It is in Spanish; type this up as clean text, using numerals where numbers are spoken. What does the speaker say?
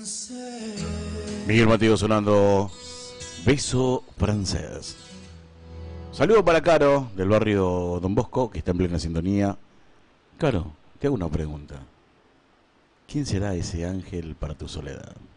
Miguel Mateo sonando Beso Francés. Saludo para Caro, del barrio Don Bosco, que está en plena sintonía. Caro, te hago una pregunta. ¿Quién será ese ángel para tu soledad?